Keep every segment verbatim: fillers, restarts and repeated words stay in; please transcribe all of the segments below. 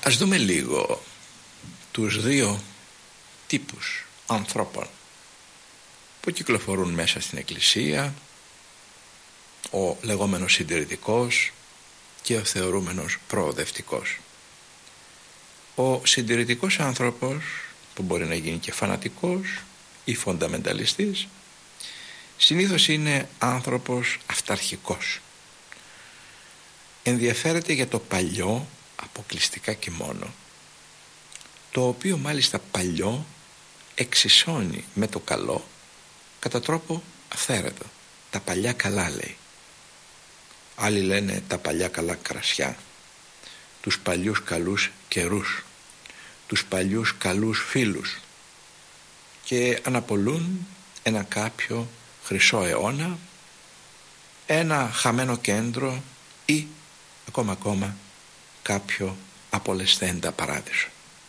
Ας δούμε λίγο τους δύο τύπους ανθρώπων που κυκλοφορούν μέσα στην Εκκλησία, ο λεγόμενος συντηρητικός και ο θεωρούμενος προοδευτικός. Ο συντηρητικός άνθρωπος, που μπορεί να γίνει και φανατικός ή φονταμενταλιστής, συνήθως είναι άνθρωπος αυταρχικός. Ενδιαφέρεται για το παλιό αποκλειστικά και μόνο, το οποίο μάλιστα παλιό εξισώνει με το καλό κατά τρόπο αυθαίρετο. Τα παλιά καλά, λέει. Άλλοι λένε τα παλιά καλά κρασιά, τους παλιούς καλούς καιρούς, τους παλιούς καλούς φίλους, και αναπολούν ένα κάποιο χρυσό αιώνα, ένα χαμένο κέντρο ή ακόμα ακόμα κάποιο απολεσθέντα παράδεισο.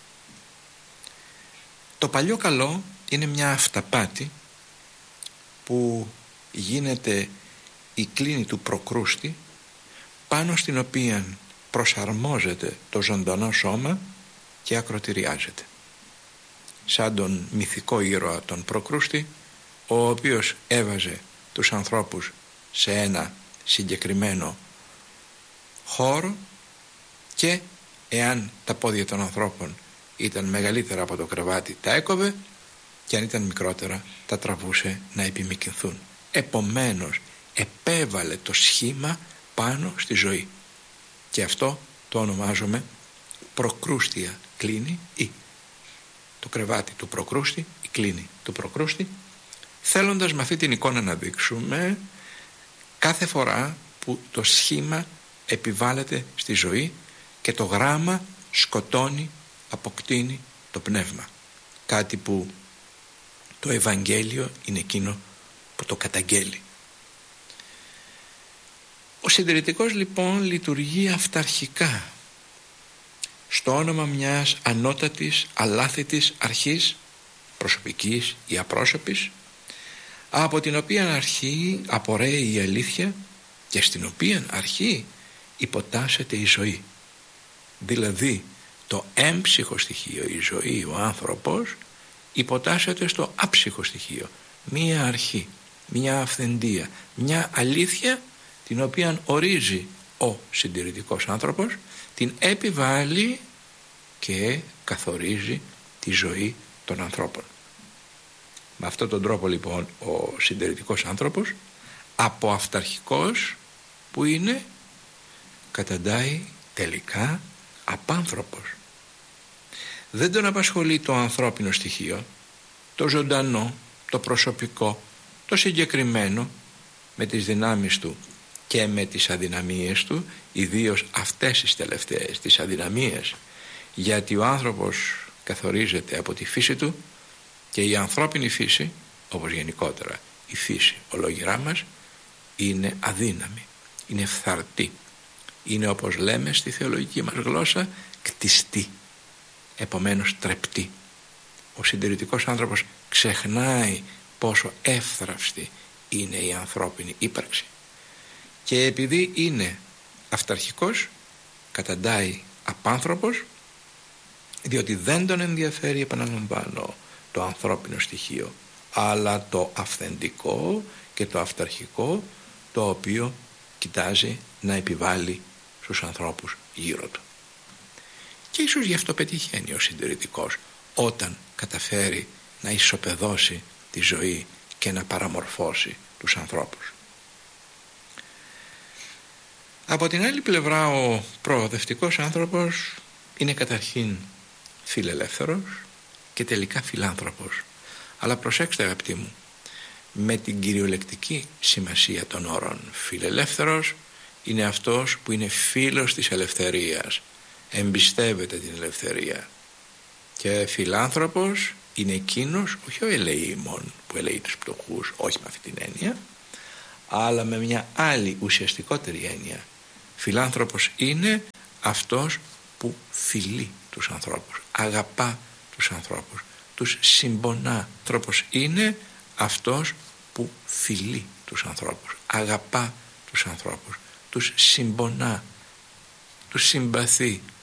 Το παλιό καλό είναι μια αυταπάτη που γίνεται η κλίνη του προκρούστη, πάνω στην οποία προσαρμόζεται το ζωντανό σώμα και ακροτηριάζεται. Σαν τον μυθικό ήρωα τον Προκρούστη, ο οποίος έβαζε τους ανθρώπους σε ένα συγκεκριμένο χώρο και εάν τα πόδια των ανθρώπων ήταν μεγαλύτερα από το κρεβάτι τα έκοβε, και αν ήταν μικρότερα τα τραβούσε να επιμικρυνθούν. Επομένως επέβαλε το σχήμα πάνω στη ζωή, και αυτό το ονομάζουμε προκρούστια κλίνη, ή το κρεβάτι του Προκρούστη, η κλίνη του Προκρούστη, θέλοντας με αυτή την εικόνα να δείξουμε κάθε φορά που το σχήμα επιβάλλεται στη ζωή και το γράμμα σκοτώνει, αποκτήνει το πνεύμα. Κάτι που το Ευαγγέλιο είναι εκείνο που το καταγγέλει. Ο συντηρητικός λοιπόν λειτουργεί αυταρχικά, στο όνομα μιας ανώτατης αλάθητης αρχής, προσωπικής ή απρόσωπης, από την οποία αρχή απορρέει η αλήθεια και στην οποία αρχή υποτάσσεται η ζωή. Δηλαδή το έμψυχο στοιχείο, η ζωή, ο άνθρωπος, υποτάσσεται στο άψυχο στοιχείο, μία αρχή, μία αυθεντία, μία αλήθεια, την οποία ορίζει ο συντηρητικός άνθρωπος, την επιβάλλει και καθορίζει τη ζωή των ανθρώπων. Με αυτόν τον τρόπο λοιπόν ο συντηρητικός άνθρωπος, από αυταρχικός που είναι, καταντάει τελικά απάνθρωπος. Δεν τον απασχολεί το ανθρώπινο στοιχείο, το ζωντανό, το προσωπικό, το συγκεκριμένο, με τις δυνάμεις του και με τις αδυναμίες του, ιδίως αυτές τις τελευταίες, τις αδυναμίες, γιατί ο άνθρωπος καθορίζεται από τη φύση του, και η ανθρώπινη φύση, όπως γενικότερα η φύση ολόγυρά μας, είναι αδύναμη, είναι φθαρτή, είναι, όπως λέμε στη θεολογική μας γλώσσα, κτιστή, επομένως τρεπτή. Ο συντηρητικός άνθρωπος ξεχνάει πόσο εύθραυστη είναι η ανθρώπινη ύπαρξη, και επειδή είναι αυταρχικός καταντάει απάνθρωπος, διότι δεν τον ενδιαφέρει, επαναλαμβάνω, το ανθρώπινο στοιχείο, αλλά το αυθεντικό και το αυταρχικό, το οποίο κοιτάζει να επιβάλλει στους ανθρώπους γύρω του. Και ίσως γι' αυτό πετυχαίνει ο συντηρητικός, όταν καταφέρει να ισοπεδώσει τη ζωή και να παραμορφώσει τους ανθρώπους. Από την άλλη πλευρά ο προοδευτικός άνθρωπος είναι καταρχήν φιλελεύθερος και τελικά φιλάνθρωπος. Αλλά προσέξτε αγαπητοί μου, με την κυριολεκτική σημασία των όρων. Φιλελεύθερος είναι αυτός που είναι φίλος της ελευθερίας, εμπιστεύεται την ελευθερία, και φιλάνθρωπος είναι εκείνος, όχι ο ελεήμων που ελεεί τους πτωχούς, όχι με αυτή την έννοια, αλλά με μια άλλη ουσιαστικότερη έννοια. Φιλάνθρωπος είναι αυτός που φιλεί τους ανθρώπους, αγαπά τους ανθρώπους, τους συμπονά. Άνθρωπος είναι αυτός που φιλεί τους ανθρώπους, αγαπά τους ανθρώπους, τους συμπονά, τους συμπαθεί,